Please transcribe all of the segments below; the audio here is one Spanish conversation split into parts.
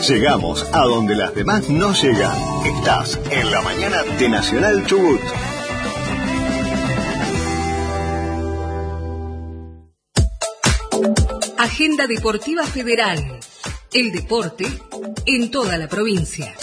Llegamos a donde las demás no llegan. Estás en la mañana de Nacional Chubut. Agenda Deportiva Federal. El deporte en toda la provincia.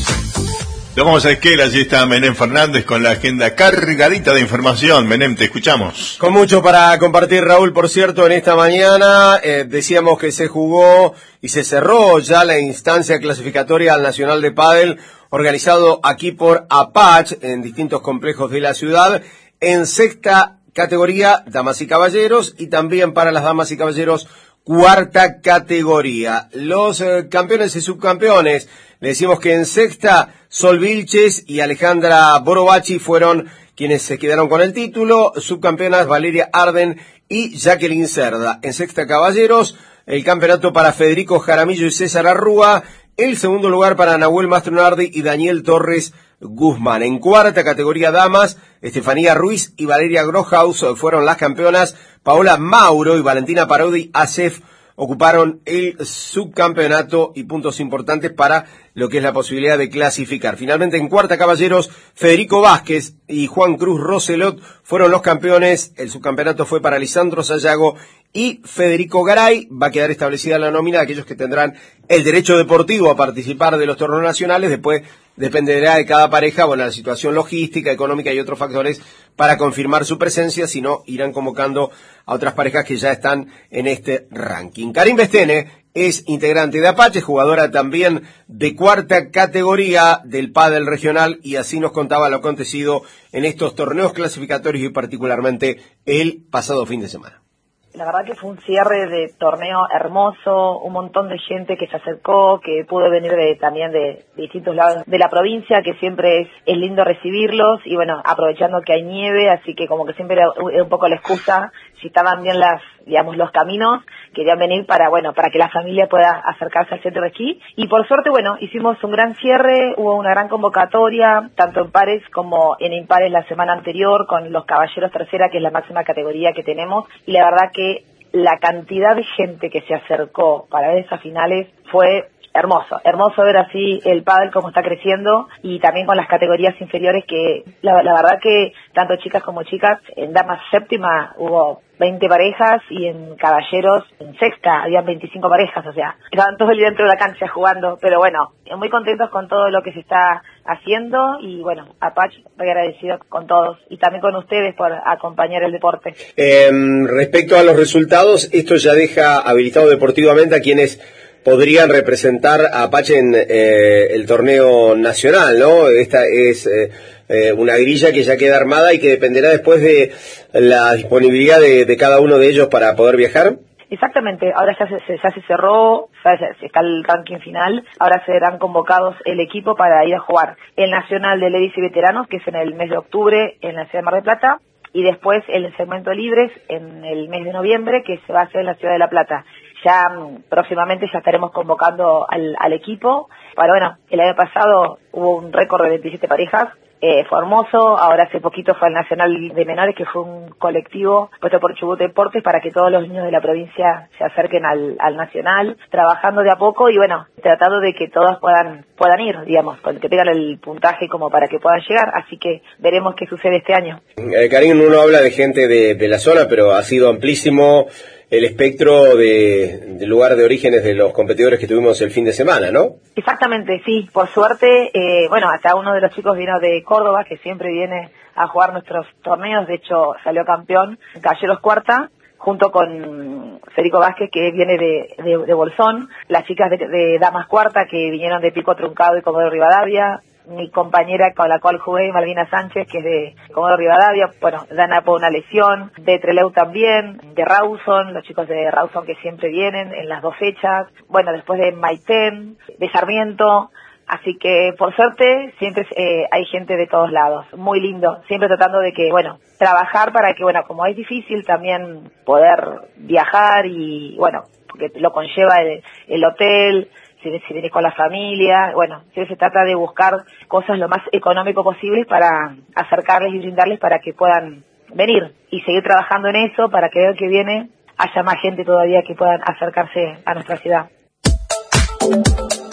Vamos a Esquel, allí está Menem Fernández con la agenda cargadita de información. Menem, te escuchamos. Con mucho para compartir, Raúl. Por cierto, en esta mañana decíamos que se jugó y se cerró ya la instancia clasificatoria al Nacional de Pádel, organizado aquí por APACH en distintos complejos de la ciudad, en sexta categoría, damas y caballeros, y también para las damas y caballeros, cuarta categoría. Los campeones y subcampeones, le decimos que en sexta, Sol Vilches y Alejandra Borobachi fueron quienes se quedaron con el título. Subcampeonas, Valeria Arden y Jacqueline Cerda. En sexta, caballeros, el campeonato para Federico Jaramillo y César Arrúa. El segundo lugar para Nahuel Mastronardi y Daniel Torres Guzmán. En cuarta categoría damas, Estefanía Ruiz y Valeria Grohaus fueron las campeonas. Paola Mauro y Valentina Parodi Acef ocuparon el subcampeonato, y puntos importantes para lo que es la posibilidad de clasificar. Finalmente, en cuarta, caballeros, Federico Vázquez y Juan Cruz Roselot fueron los campeones. El subcampeonato fue para Lisandro Sayago y Federico Garay. Va a quedar establecida la nómina de aquellos que tendrán el derecho deportivo a participar de los torneos nacionales. Después dependerá de cada pareja, la situación logística, económica y otros factores para confirmar su presencia, si no, irán convocando a otras parejas que ya están en este ranking. Karim Bestene es integrante de Apache, jugadora también de cuarta categoría del pádel regional, y así nos contaba lo acontecido en estos torneos clasificatorios y particularmente el pasado fin de semana. La verdad que fue un cierre de torneo hermoso, un montón de gente que se acercó, que pudo venir también de distintos lados de la provincia, que siempre es lindo recibirlos, y bueno, aprovechando que hay nieve, así que como que siempre era un poco la excusa, si estaban bien los caminos, querían venir para que la familia pueda acercarse al centro de esquí. Y por suerte, hicimos un gran cierre, hubo una gran convocatoria, tanto en pares como en impares la semana anterior, con los caballeros tercera, que es la máxima categoría que tenemos, y la verdad que la cantidad de gente que se acercó para ver esas finales fue hermoso ver así el pádel como está creciendo, y también con las categorías inferiores, que la verdad que tanto chicas como chicas, en damas séptima hubo 20 parejas y en caballeros en sexta habían 25 parejas, o sea, estaban todo el día dentro de la cancha jugando, pero muy contentos con todo lo que se está haciendo, y Apache, muy agradecido con todos y también con ustedes por acompañar el deporte. Respecto a los resultados, esto ya deja habilitado deportivamente a quienes podrían representar a Apache en el torneo nacional, ¿no? Esta es una grilla que ya queda armada y que dependerá después de la disponibilidad de cada uno de ellos para poder viajar. Exactamente, ahora ya se cerró, ya está el ranking final, ahora serán convocados el equipo para ir a jugar el Nacional de Ladies y Veteranos, que es en el mes de octubre en la ciudad de Mar del Plata, y después el segmento libres en el mes de noviembre, que se va a hacer en la ciudad de La Plata. Ya próximamente ya estaremos convocando al equipo. El año pasado hubo un récord de 27 parejas, fue hermoso. Ahora hace poquito fue el Nacional de Menores, que fue un colectivo puesto por Chubut Deportes para que todos los niños de la provincia se acerquen al Nacional, trabajando de a poco y tratando de que todas puedan ir, que tengan el puntaje como para que puedan llegar. Así que veremos qué sucede este año. Karim, uno habla de gente de la zona, pero ha sido amplísimo el espectro de lugar de orígenes de los competidores que tuvimos el fin de semana, ¿no? Exactamente, sí. Por suerte, hasta uno de los chicos vino de Córdoba, que siempre viene a jugar nuestros torneos. De hecho, salió campeón en Caballeros Cuarta, junto con Federico Vázquez, que viene de Bolsón. Las chicas de Damas Cuarta, que vinieron de Pico Truncado y Comodoro Rivadavia. Mi compañera con la cual jugué, Malvina Sánchez, que es de Comodoro Rivadavia, Dana por una lesión, de Trelew también, de Rawson, los chicos de Rawson que siempre vienen en las dos fechas, después de Maitén, de Sarmiento, así que por suerte siempre hay gente de todos lados, muy lindo, siempre tratando de que, trabajar para que, como es difícil también poder viajar y, porque lo conlleva el hotel, si vienes con la familia, siempre se trata de buscar cosas lo más económico posible para acercarles y brindarles para que puedan venir y seguir trabajando en eso para que el que viene haya más gente todavía que puedan acercarse a nuestra ciudad.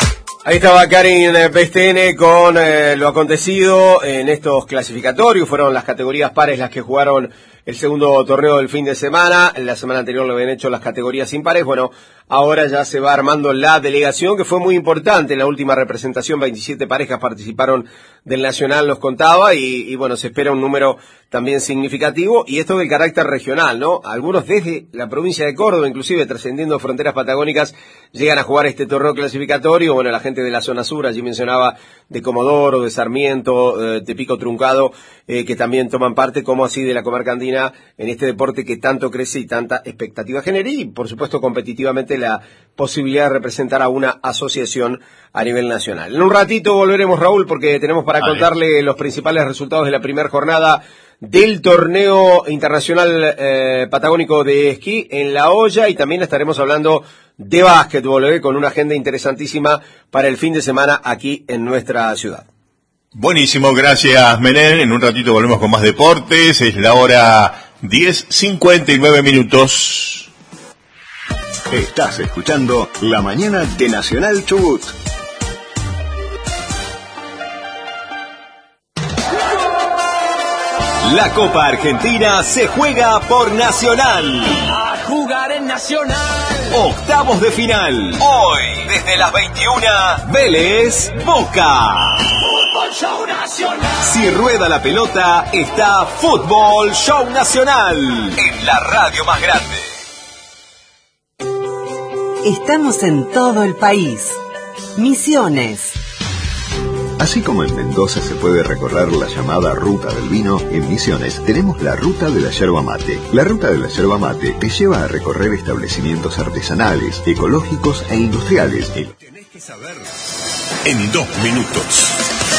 Ahí estaba Karin Bestene con lo acontecido en estos clasificatorios. Fueron las categorías pares las que jugaron el segundo torneo del fin de semana. En la semana anterior lo habían hecho las categorías impares. Bueno, ahora ya se va armando la delegación, que fue muy importante. En la última representación, 27 parejas participaron del Nacional, nos contaba, y bueno, se espera un número también significativo. Y esto del carácter regional, ¿no? Algunos desde la provincia de Córdoba, inclusive trascendiendo fronteras patagónicas, llegan a jugar este torneo clasificatorio. Bueno, la gente de la zona sur, allí mencionaba de Comodoro, de Sarmiento, de Pico Truncado, que también toman parte, como así de la comarca andina, en este deporte que tanto crece y tanta expectativa genera, y por supuesto competitivamente la posibilidad de representar a una asociación a nivel nacional. En un ratito volveremos, Raúl, porque tenemos para contarle los principales resultados de la primera jornada del torneo internacional patagónico de esquí en La Hoya, y también estaremos hablando de básquetbol, con una agenda interesantísima para el fin de semana aquí en nuestra ciudad. Buenísimo, gracias Menem. En un ratito volvemos con más deportes. Es la hora 10:59. Estás escuchando La Mañana de Nacional Chubut. La Copa Argentina se juega por Nacional. A jugar en Nacional. Octavos de final. Hoy, desde las 21, Vélez Boca. Fútbol Show Nacional. Si rueda la pelota, está Fútbol Show Nacional. En la radio más grande. Estamos en todo el país. Misiones. Así como en Mendoza se puede recorrer la llamada Ruta del Vino, en Misiones tenemos la Ruta de la Yerba Mate. La Ruta de la Yerba Mate te lleva a recorrer establecimientos artesanales, ecológicos e industriales. Lo tenés que saber en 2 minutos.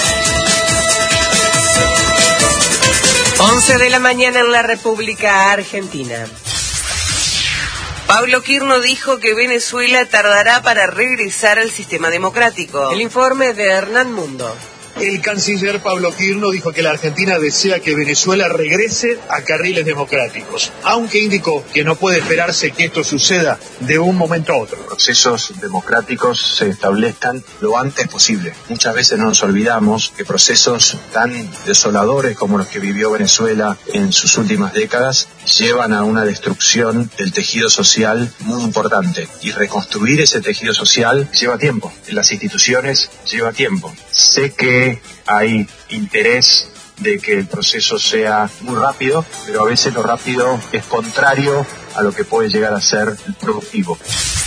11 de la mañana en la República Argentina. Pablo Quirno dijo que Venezuela tardará para regresar al sistema democrático. El informe de Hernán Mundo. El canciller Pablo Quirno dijo que la Argentina desea que Venezuela regrese a carriles democráticos, aunque indicó que no puede esperarse que esto suceda de un momento a otro. Procesos democráticos se establezcan lo antes posible. Muchas veces nos olvidamos que procesos tan desoladores como los que vivió Venezuela en sus últimas décadas llevan a una destrucción del tejido social muy importante, y reconstruir ese tejido social lleva tiempo, en las instituciones lleva tiempo. Sé que hay interés de que el proceso sea muy rápido, pero a veces lo rápido es contrario a lo que puede llegar a ser productivo.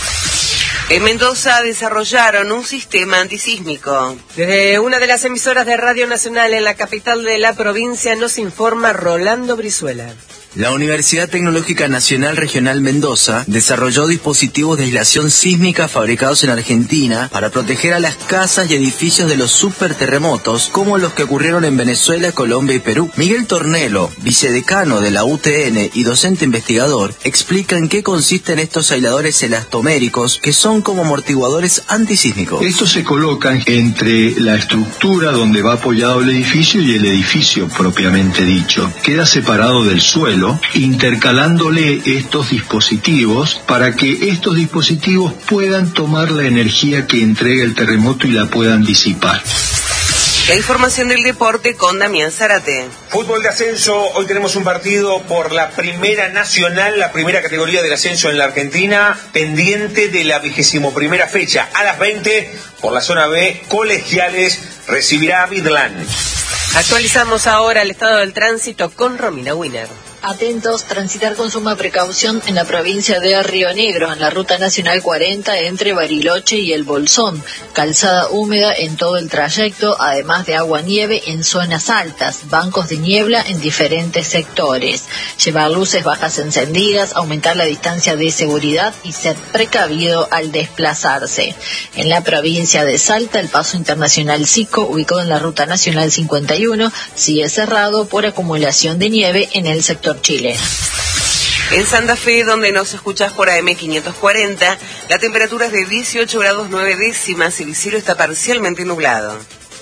En Mendoza desarrollaron un sistema antisísmico. Desde una de las emisoras de Radio Nacional en la capital de la provincia nos informa Rolando Brizuela. La Universidad Tecnológica Nacional Regional Mendoza desarrolló dispositivos de aislación sísmica fabricados en Argentina para proteger a las casas y edificios de los superterremotos como los que ocurrieron en Venezuela, Colombia y Perú. Miguel Tornelo, vicedecano de la UTN y docente investigador, explica en qué consisten estos aisladores elastoméricos, que son como amortiguadores antisísmicos. Estos se colocan entre la estructura donde va apoyado el edificio y el edificio propiamente dicho. Queda separado del suelo, intercalándole estos dispositivos para que estos dispositivos puedan tomar la energía que entrega el terremoto y la puedan disipar. La información del deporte con Damián Zárate. Fútbol de ascenso, hoy tenemos un partido por la primera nacional, la primera categoría del ascenso en la Argentina, pendiente de la 21ª fecha. A las 20, por la zona B, Colegiales recibirá a Midland. Actualizamos ahora el estado del tránsito con Romina Wiener. Atentos, transitar con suma precaución en la provincia de Río Negro, en la ruta nacional 40 entre Bariloche y El Bolsón. Calzada húmeda en todo el trayecto, además de agua-nieve en zonas altas, bancos de niebla en diferentes sectores. Llevar luces bajas encendidas, aumentar la distancia de seguridad y ser precavido al desplazarse. En la provincia de Salta, el paso internacional Sico, ubicado en la ruta nacional 51, sigue cerrado por acumulación de nieve en el sector Chile. En Santa Fe, donde nos escuchás por AM 540, la temperatura es de 18 grados 9 décimas y el cielo está parcialmente nublado.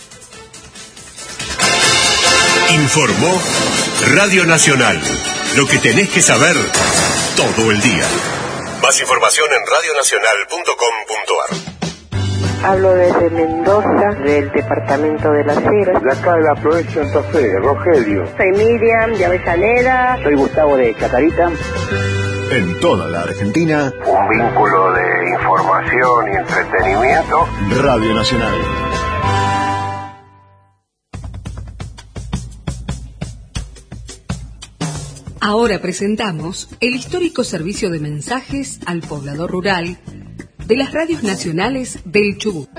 Informó Radio Nacional. Lo que tenés que saber todo el día. Más información en radionacional.com.ar. Hablo desde Mendoza, del departamento de Las Heras. De acá de la provincia de Santa Fe, Rogelio. Soy Miriam de Avellaneda. Soy Gustavo de Chacarita. En toda la Argentina, un vínculo de información y entretenimiento. Radio Nacional. Ahora presentamos el histórico servicio de mensajes al poblador rural de las radios nacionales del Chubut.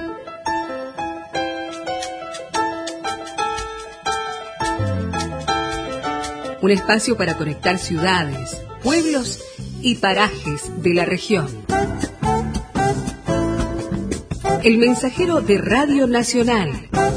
Un espacio para conectar ciudades, pueblos y parajes de la región. El mensajero de Radio Nacional.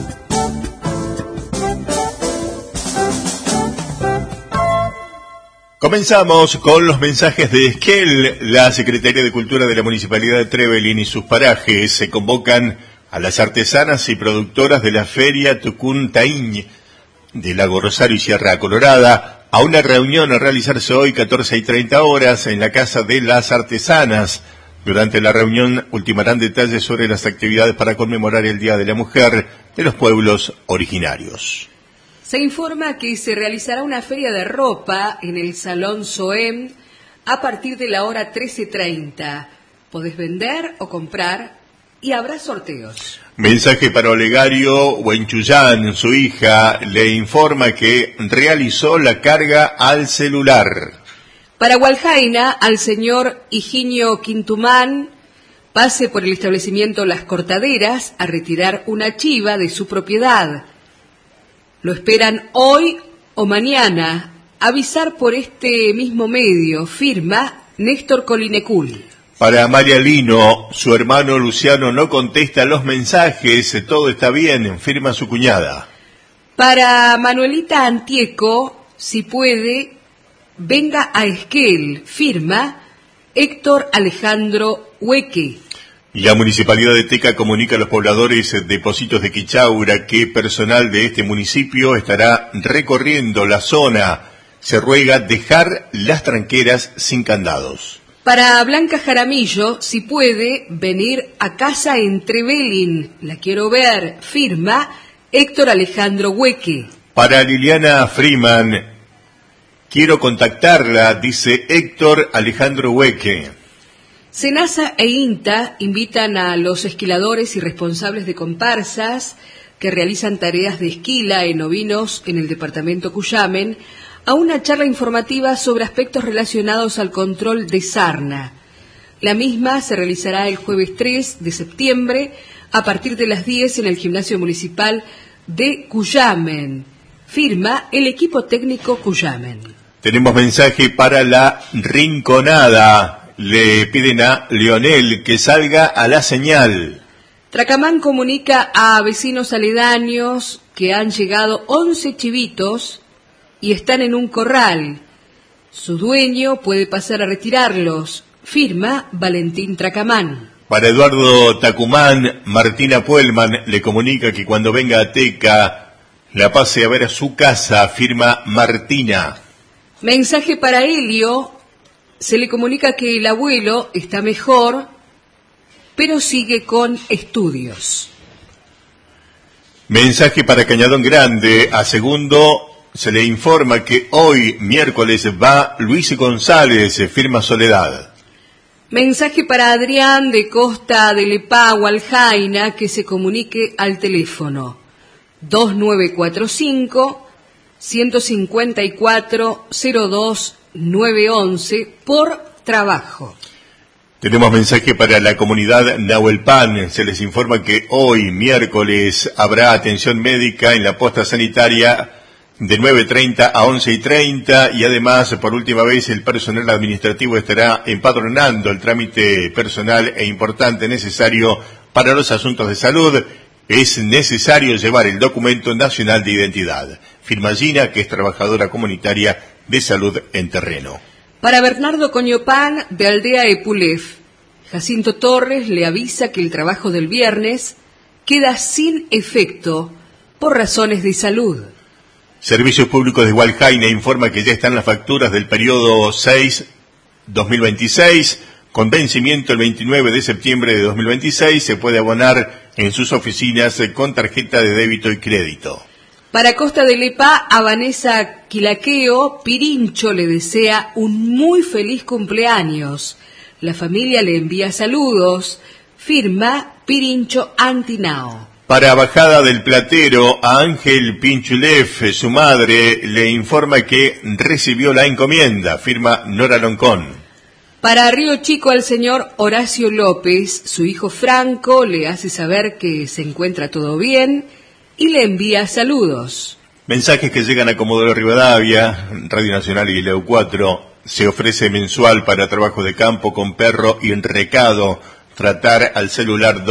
Comenzamos con los mensajes de Esquel. La Secretaría de Cultura de la Municipalidad de Trevelin y sus parajes se convocan a las artesanas y productoras de la Feria Tucún Taíñ de Lago Rosario y Sierra Colorada a una reunión a realizarse hoy 14:30 horas en la Casa de las Artesanas. Durante la reunión ultimarán detalles sobre las actividades para conmemorar el Día de la Mujer de los pueblos originarios. Se informa que se realizará una feria de ropa en el Salón Soem a partir de la hora 13:30. Podés vender o comprar y habrá sorteos. Mensaje para Olegario Huenchuyán. Su hija le informa que realizó la carga al celular. Para Hualjaina, al señor Higinio Quintumán, pase por el establecimiento Las Cortaderas a retirar una chiva de su propiedad. Lo esperan hoy o mañana. Avisar por este mismo medio. Firma Néstor Colinecul. Para María Lino, su hermano Luciano no contesta los mensajes. Todo está bien. Firma su cuñada. Para Manuelita Antieco, si puede, venga a Esquel. Firma Héctor Alejandro Hueque. La Municipalidad de Teca comunica a los pobladores de Pocitos de Quichaura que personal de este municipio estará recorriendo la zona. Se ruega dejar las tranqueras sin candados. Para Blanca Jaramillo, si puede, venir a casa en Trevelin. La quiero ver. Firma Héctor Alejandro Hueque. Para Liliana Freeman, quiero contactarla, dice Héctor Alejandro Hueque. Senasa e INTA invitan a los esquiladores y responsables de comparsas que realizan tareas de esquila en ovinos en el departamento Cuyamen a una charla informativa sobre aspectos relacionados al control de sarna. La misma se realizará el jueves 3 de septiembre a partir de las 10 en el Gimnasio Municipal de Cuyamen. Firma el equipo técnico Cuyamen. Tenemos mensaje para la Rinconada. Le piden a Leonel que salga a la señal. Tracamán comunica a vecinos aledaños que han llegado 11 chivitos y están en un corral. Su dueño puede pasar a retirarlos. Firma Valentín Tracamán. Para Eduardo Tacumán, Martina Puelman le comunica que cuando venga a Teca la pase a ver a su casa. Firma Martina. Mensaje para Helio. Se le comunica que el abuelo está mejor, pero sigue con estudios. Mensaje para Cañadón Grande. A segundo se le informa que hoy, miércoles, va Luis González. Firma Soledad. Mensaje para Adrián de Costa de Lepá, Hualjaina, que se comunique al teléfono 2945 154 02 911 por trabajo. Tenemos mensaje para la comunidad Nahuelpan. Se les informa que hoy, miércoles, habrá atención médica en la posta sanitaria de 9:30 a 11:30 y además, por última vez, el personal administrativo estará empadronando el trámite personal e importante necesario para los asuntos de salud. Es necesario llevar el documento nacional de identidad. Firma Gina, que es trabajadora comunitaria de salud en terreno. Para Bernardo Coñopán, de Aldea Epulef, Jacinto Torres le avisa que el trabajo del viernes queda sin efecto por razones de salud. Servicios Públicos de Hualjaina informa que ya están las facturas del periodo 6-2026 con vencimiento el 29 de septiembre de 2026. Se puede abonar en sus oficinas con tarjeta de débito y crédito. Para Costa del EPA, a Vanessa Quilaqueo, Pirincho le desea un muy feliz cumpleaños. La familia le envía saludos. Firma Pirincho Antinao. Para Bajada del Platero, a Ángel Pinchulef, su madre, le informa que recibió la encomienda. Firma Nora Loncón. Para Río Chico, al señor Horacio López, su hijo Franco le hace saber que se encuentra todo bien y le envía saludos. Mensajes que llegan a Comodoro Rivadavia, Radio Nacional y Leo 4. Se ofrece mensual para trabajo de campo con perro y recado. Tratar al celular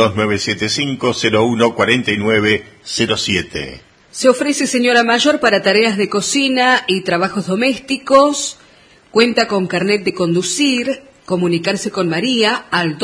2975-014907. Se ofrece señora mayor para tareas de cocina y trabajos domésticos. Cuenta con carnet de conducir. Comunicarse con María al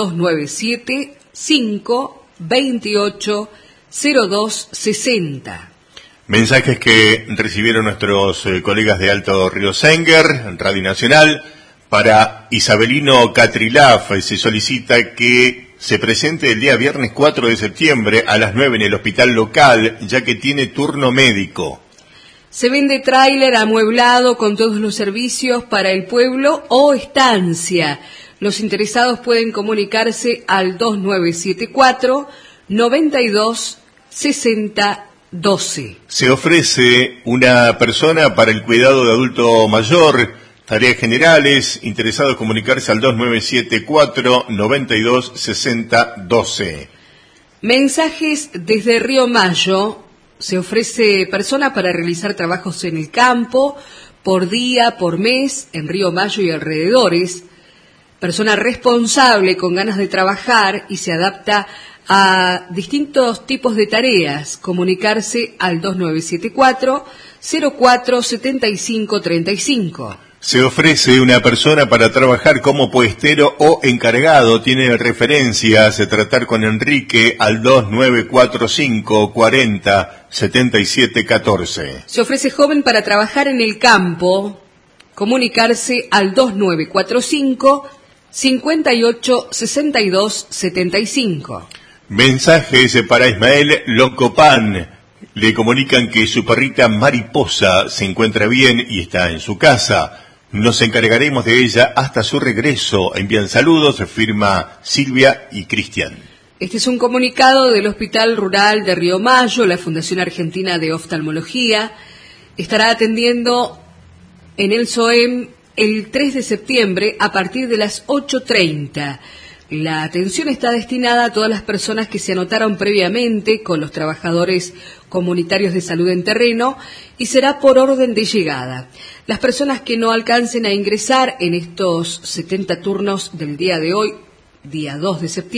297-528-0260. Mensajes que recibieron nuestros colegas de Alto Río Senger, Radio Nacional. Para Isabelino Catrilaf se solicita que se presente el día viernes 4 de septiembre a las 9 en el hospital local, ya que tiene turno médico. Se vende tráiler amueblado con todos los servicios para el pueblo o estancia. Los interesados pueden comunicarse al 2974-926012. Se ofrece una persona para el cuidado de adulto mayor. Tareas generales, interesados comunicarse al 2974-926012. Mensajes desde Río Mayo. Se ofrece persona para realizar trabajos en el campo, por día, por mes, en Río Mayo y alrededores. Persona responsable con ganas de trabajar y se adapta a distintos tipos de tareas. Comunicarse al 2974-047535. Se ofrece una persona para trabajar como puestero o encargado. Tiene referencias. Tratar con Enrique al 2945-407714. Se ofrece joven para trabajar en el campo. Comunicarse al 2945-586275. Mensajes para Ismael Locopan. Le comunican que su perrita Mariposa se encuentra bien y está en su casa. Nos encargaremos de ella hasta su regreso. Envían saludos, firma Silvia y Cristian. Este es un comunicado del Hospital Rural de Río Mayo. La Fundación Argentina de Oftalmología estará atendiendo en el SOEM el 3 de septiembre a partir de las 8:30. La atención está destinada a todas las personas que se anotaron previamente con los trabajadores comunitarios de salud en terreno y será por orden de llegada. Las personas que no alcancen a ingresar en estos 70 turnos del día de hoy, día 2 de septiembre,